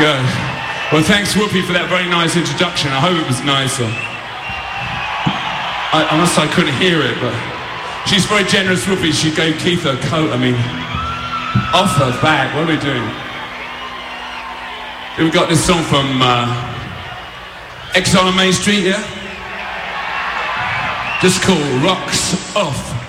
Good. Well, thanks, Whoopi, for that very nice introduction. I hope it was nice. I must say I couldn't hear it, but she's very generous, Whoopi. She gave Keith a coat. I mean, off her back. What are we doing? We've got this song from Exile on Main Street, yeah? Just called Rocks Off.